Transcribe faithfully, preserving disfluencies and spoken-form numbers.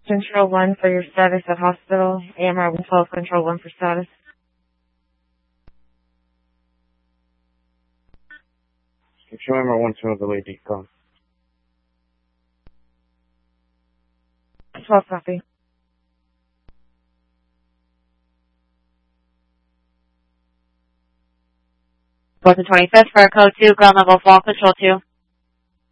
Control one for your status at hospital. A M R one twelve, Control one for status. Control A M R one twelve, delay decom. twelve copy. Go to twenty-fifth for code two, ground level fall, control two.